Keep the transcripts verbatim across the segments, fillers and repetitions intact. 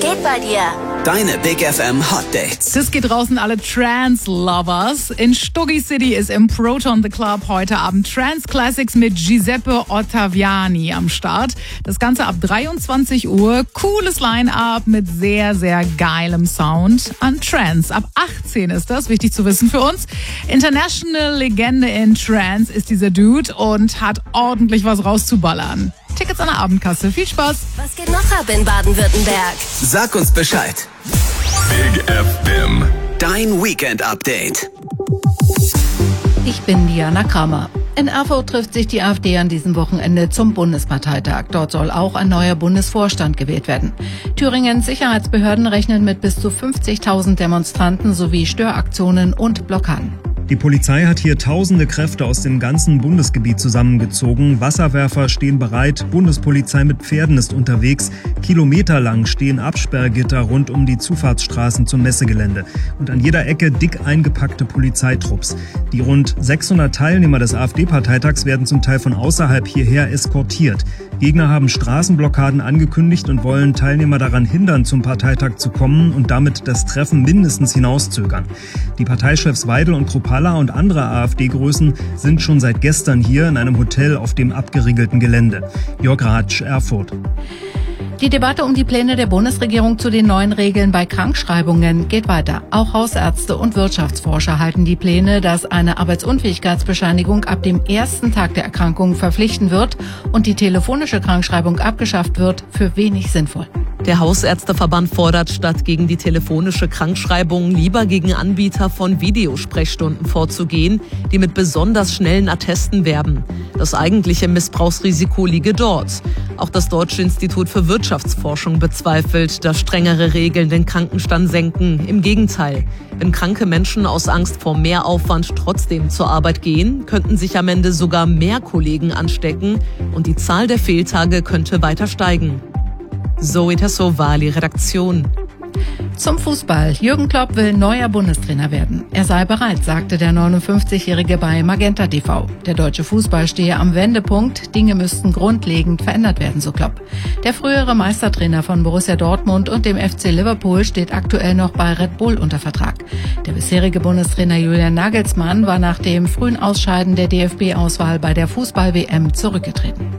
geht bei dir? Deine Big F M Hot Dates. Das geht draußen alle Trance-Lovers. In Stuggi City ist im Proton The Club heute Abend Trance Classics mit Giuseppe Ottaviani am Start. Das Ganze ab dreiundzwanzig Uhr. Cooles Line-Up mit sehr, sehr geilem Sound an Trance. Ab achtzehn ist das, wichtig zu wissen für uns. International Legende in Trance ist dieser Dude und hat ordentlich was rauszuballern. Tickets an der Abendkasse. Viel Spaß. Was geht noch ab in Baden-Württemberg? Sag uns Bescheid. Big F M. Dein Weekend-Update. Ich bin Diana Kramer. In Erfurt trifft sich die AfD an diesem Wochenende zum Bundesparteitag. Dort soll auch ein neuer Bundesvorstand gewählt werden. Thüringens Sicherheitsbehörden rechnen mit bis zu fünfzigtausend Demonstranten sowie Störaktionen und Blockaden. Die Polizei hat hier tausende Kräfte aus dem ganzen Bundesgebiet zusammengezogen. Wasserwerfer stehen bereit, Bundespolizei mit Pferden ist unterwegs. Kilometerlang stehen Absperrgitter rund um die Zufahrtsstraßen zum Messegelände. Und an jeder Ecke dick eingepackte Polizeitrupps. Die rund sechshundert Teilnehmer des AfD-Parteitags werden zum Teil von außerhalb hierher eskortiert. Gegner haben Straßenblockaden angekündigt und wollen Teilnehmer daran hindern, zum Parteitag zu kommen und damit das Treffen mindestens hinauszögern. Die Parteichefs Weidel und Kruppalla und andere AfD-Größen sind schon seit gestern hier in einem Hotel auf dem abgeriegelten Gelände. Jörg Ratsch, Erfurt. Die Debatte um die Pläne der Bundesregierung zu den neuen Regeln bei Krankschreibungen geht weiter. Auch Hausärzte und Wirtschaftsforscher halten die Pläne, dass eine Arbeitsunfähigkeitsbescheinigung ab dem ersten Tag der Erkrankung verpflichtend wird und die telefonische Krankschreibung abgeschafft wird, für wenig sinnvoll. Der Hausärzteverband fordert, statt gegen die telefonische Krankschreibung lieber gegen Anbieter von Videosprechstunden vorzugehen, die mit besonders schnellen Attesten werben. Das eigentliche Missbrauchsrisiko liege dort. Auch das Deutsche Institut für Wirtschaftsforschung bezweifelt, dass strengere Regeln den Krankenstand senken. Im Gegenteil, wenn kranke Menschen aus Angst vor Mehraufwand trotzdem zur Arbeit gehen, könnten sich am Ende sogar mehr Kollegen anstecken und die Zahl der Fehltage könnte weiter steigen. Zoe Tassovali, Redaktion. Zum Fußball. Jürgen Klopp will neuer Bundestrainer werden. Er sei bereit, sagte der neunundfünfzigjährige bei Magenta T V. Der deutsche Fußball stehe am Wendepunkt. Dinge müssten grundlegend verändert werden, so Klopp. Der frühere Meistertrainer von Borussia Dortmund und dem F C Liverpool steht aktuell noch bei Red Bull unter Vertrag. Der bisherige Bundestrainer Julian Nagelsmann war nach dem frühen Ausscheiden der D F B-Auswahl bei der Fußball-W M zurückgetreten.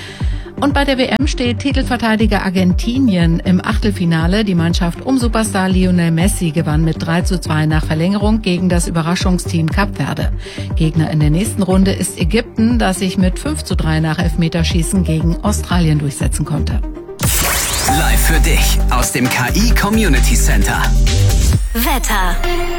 Und bei der W M steht Titelverteidiger Argentinien im Achtelfinale. Die Mannschaft um Superstar Lionel Messi gewann mit drei zu zwei nach Verlängerung gegen das Überraschungsteam Kap Verde. Gegner in der nächsten Runde ist Ägypten, das sich mit fünf zu drei nach Elfmeterschießen gegen Australien durchsetzen konnte. Live für dich aus dem K I Community Center. Wetter.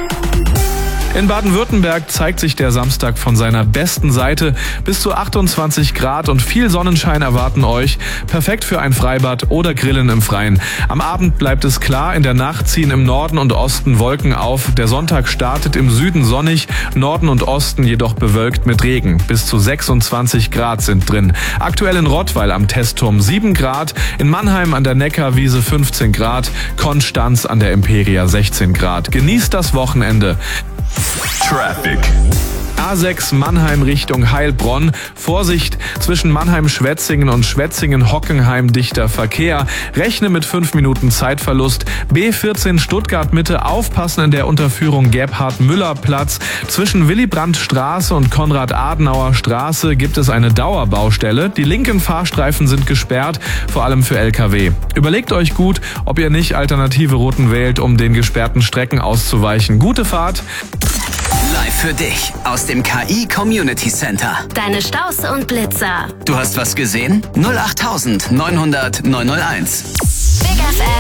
In Baden-Württemberg zeigt sich der Samstag von seiner besten Seite. Bis zu achtundzwanzig Grad und viel Sonnenschein erwarten euch. Perfekt für ein Freibad oder Grillen im Freien. Am Abend bleibt es klar, in der Nacht ziehen im Norden und Osten Wolken auf. Der Sonntag startet im Süden sonnig, Norden und Osten jedoch bewölkt mit Regen. Bis zu sechsundzwanzig Grad sind drin. Aktuell in Rottweil am Testturm sieben Grad, in Mannheim an der Neckarwiese fünfzehn Grad, Konstanz an der Imperia sechzehn Grad. Genießt das Wochenende. Traffic. A sechs Mannheim Richtung Heilbronn. Vorsicht, zwischen Mannheim-Schwetzingen und Schwetzingen-Hockenheim dichter Verkehr. Rechne mit fünf Minuten Zeitverlust. B vierzehn Stuttgart Mitte, aufpassen in der Unterführung Gebhard-Müller-Platz. Zwischen Willy-Brandt-Straße und Konrad-Adenauer-Straße gibt es eine Dauerbaustelle. Die linken Fahrstreifen sind gesperrt, vor allem für L K W. Überlegt euch gut, ob ihr nicht alternative Routen wählt, um den gesperrten Strecken auszuweichen. Gute Fahrt. Live für dich aus dem K I Community Center. Deine Staus und Blitzer. Du hast was gesehen? null acht neunhundert neunhunderteins. Big F